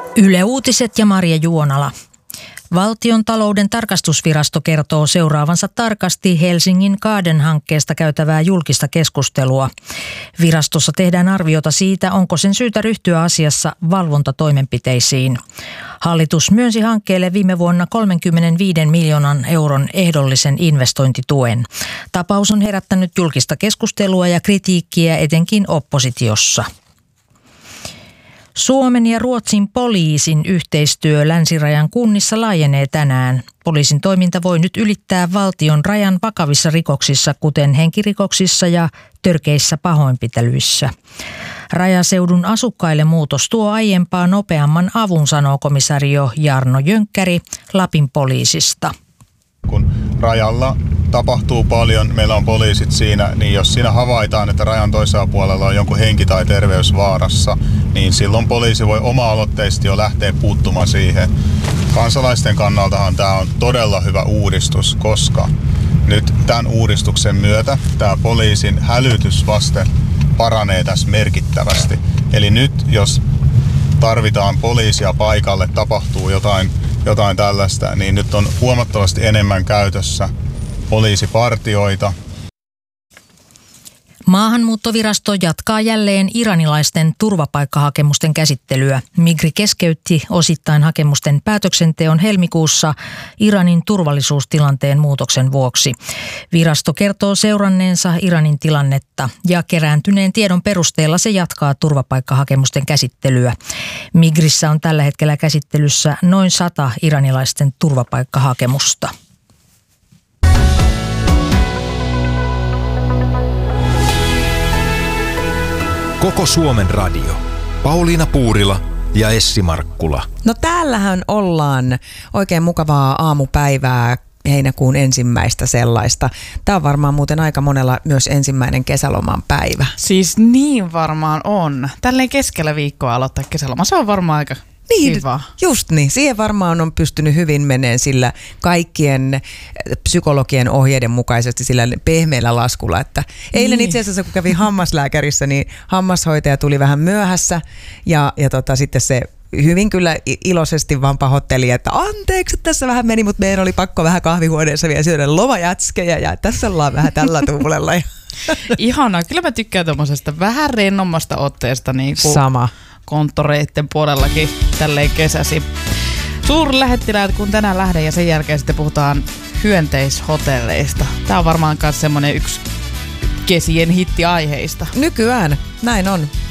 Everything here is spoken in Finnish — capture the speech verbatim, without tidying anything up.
Yle Uutiset ja Marja Juonala. Valtion talouden tarkastusvirasto kertoo seuraavansa tarkasti Helsingin Kaaden-hankkeesta käytävää julkista keskustelua. Virastossa tehdään arviota siitä, onko sen syytä ryhtyä asiassa valvontatoimenpiteisiin. Hallitus myönsi hankkeelle viime vuonna kolmekymmentäviisi miljoonan euron ehdollisen investointituen. Tapaus on herättänyt julkista keskustelua ja kritiikkiä etenkin oppositiossa. Suomen ja Ruotsin poliisin yhteistyö länsirajan kunnissa laajenee tänään. Poliisin toiminta voi nyt ylittää valtion rajan vakavissa rikoksissa, kuten henkirikoksissa ja törkeissä pahoinpitelyissä. Rajaseudun asukkaille muutos tuo aiempaa nopeamman avun, sanoo komisario Jarno Jönkkäri Lapin poliisista. Kun rajalla tapahtuu paljon, meillä on poliisit siinä, niin jos siinä havaitaan, että rajan toisella puolella on jonkun henki tai terveys vaarassa, niin silloin poliisi voi oma-aloitteisesti jo lähteä puuttumaan siihen. Kansalaisten kannaltahan tämä on todella hyvä uudistus, koska nyt tämän uudistuksen myötä tämä poliisin hälytysvaste paranee tässä merkittävästi. Eli nyt jos tarvitaan poliisia paikalle, tapahtuu jotain, jotain tällaista, niin nyt on huomattavasti enemmän käytössä poliisipartioita. Maahanmuuttovirasto jatkaa jälleen iranilaisten turvapaikkahakemusten käsittelyä. Migri keskeytti osittain hakemusten päätöksenteon helmikuussa Iranin turvallisuustilanteen muutoksen vuoksi. Virasto kertoo seuranneensa Iranin tilannetta ja kerääntyneen tiedon perusteella se jatkaa turvapaikkahakemusten käsittelyä. Migrissä on tällä hetkellä käsittelyssä noin sata iranilaisten turvapaikkahakemusta. Koko Suomen radio. Pauliina Puurila ja Essi Markkula. No täällähän ollaan oikein mukavaa aamupäivää, heinäkuun ensimmäistä sellaista. Tämä on varmaan muuten aika monella myös ensimmäinen kesäloman päivä. Siis niin varmaan on. Tälleen keskellä viikkoa aloittaa kesäloma. Se on varmaan aika niin, kiva. Just niin. Siihen varmaan on pystynyt hyvin meneen sillä kaikkien psykologien ohjeiden mukaisesti sillä pehmeällä laskulla. Että eilen niin. Itse asiassa kun kävin hammaslääkärissä, niin hammashoitaja tuli vähän myöhässä ja, ja tota, sitten se hyvin kyllä iloisesti vaan pahoitteli, että anteeksi, että tässä vähän meni, mutta meidän oli pakko vähän kahvihuoneessa vielä syödä lomajatskeja ja tässä ollaan vähän tällä tuulella. Ihanaa. Kyllä mä tykkään tommosesta vähän rennommasta otteesta niin kuin sama konttoreitten puolellakin tälleen kesäsi. Suurlähettiläät, kun tänään lähden ja sen jälkeen sitten puhutaan hyönteishotelleista. Tää on varmaan myös semmonen yksi kesien hittiaiheista. Nykyään, näin on.